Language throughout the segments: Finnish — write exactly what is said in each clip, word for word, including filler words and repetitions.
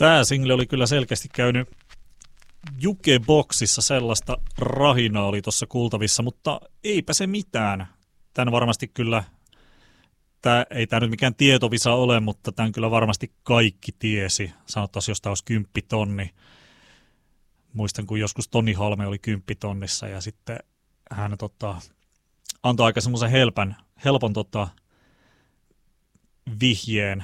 Tämä single oli kyllä selkeästi käynyt Jukeboxissa, sellaista rahinaa oli tuossa kuultavissa, mutta eipä se mitään. Tän varmasti kyllä, tää, ei tämä nyt mikään tietovisa ole, mutta tämän kyllä varmasti kaikki tiesi. Sanottaisiin, jos tämä olisi kymppitonni. Muistan, kun joskus Toni Halme oli kymppitonnissa ja sitten hän tota, antoi aika semmoisen helpän, helpon tota, vihjeen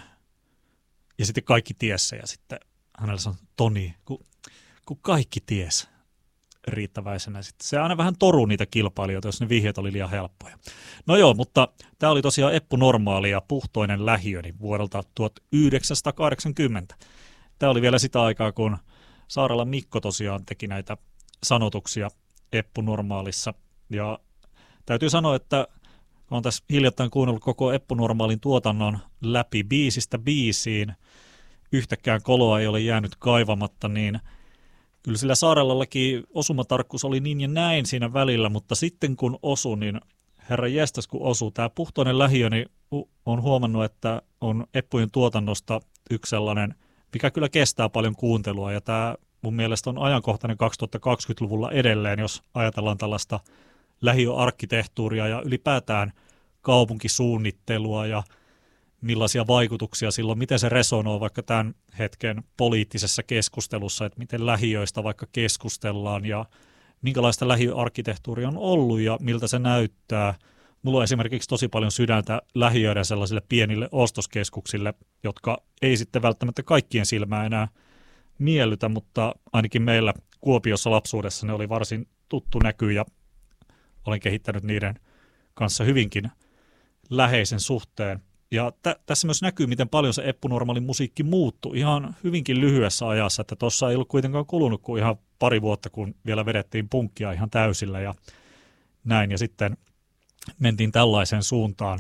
ja sitten kaikki tiesi ja sitten hänellä sanoi, Toni, kun, kun kaikki ties riittäväisenä. Sitten se aina vähän toru niitä kilpailijoita, jos ne vihjeet oli liian helppoja. No joo, mutta tämä oli tosiaan Eppu Normaali ja Puhtoinen lähiöni vuodelta tuhatyhdeksänsataakahdeksankymmentä. Tämä oli vielä sitä aikaa, kun Saaralan Mikko tosiaan teki näitä sanotuksia Eppu Normaalissa. Ja täytyy sanoa, että olen tässä hiljattain kuunnellut koko Eppu Normaalin tuotannon läpi biisistä biisiin. Yhtäkään koloa ei ole jäänyt kaivamatta, niin kyllä sillä Saaralallakin osumatarkkuus oli niin ja näin siinä välillä, mutta sitten kun osui, niin herra jestas kun osui. Tämä Puhtoinen lähiö, niin on huomannut, että on Eppujen tuotannosta yksi sellainen, mikä kyllä kestää paljon kuuntelua, ja tämä mun mielestä on ajankohtainen kaksituhattakaksikymmentäluvulla edelleen, jos ajatellaan tällaista lähiöarkkitehtuuria ja ylipäätään kaupunkisuunnittelua ja millaisia vaikutuksia silloin, miten se resonoi vaikka tämän hetken poliittisessa keskustelussa, että miten lähiöistä vaikka keskustellaan ja minkälaista lähiöarkkitehtuuria on ollut ja miltä se näyttää. Mulla on esimerkiksi tosi paljon sydäntä lähiöiden sellaisille pienille ostoskeskuksille, jotka ei sitten välttämättä kaikkien silmää enää miellytä, mutta ainakin meillä Kuopiossa lapsuudessa ne oli varsin tuttu näky ja olen kehittänyt niiden kanssa hyvinkin läheisen suhteen. Ja tä- tässä myös näkyy, miten paljon se Eppu Normaalin musiikki muuttui ihan hyvinkin lyhyessä ajassa, että tuossa ei ollut kuitenkaan kulunut kuin ihan pari vuotta, kun vielä vedettiin punkkia ihan täysillä ja näin, ja sitten mentiin tällaiseen suuntaan.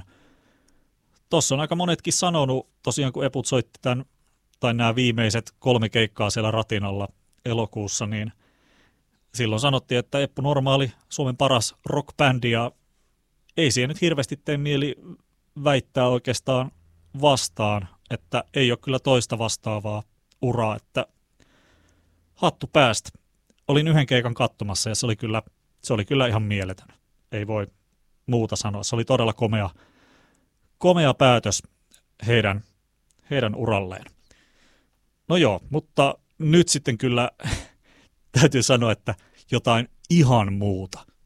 Tuossa on aika monetkin sanonut, tosiaan kun Eput soitti tämän, tai nämä viimeiset kolme keikkaa siellä Ratinalla elokuussa, niin silloin sanottiin, että Eppu Normaali, Suomen paras rockbändi, ja ei siihen nyt hirveästi tee mieli väittää oikeastaan vastaan, että ei ole kyllä toista vastaavaa uraa, että hattu päästä. Olin yhden keikan katsomassa ja se oli kyllä, se oli kyllä ihan mieletön. Ei voi muuta sanoa. Se oli todella komea, komea päätös heidän, heidän uralleen. No joo, mutta nyt sitten kyllä täytyy sanoa, että jotain ihan muuta.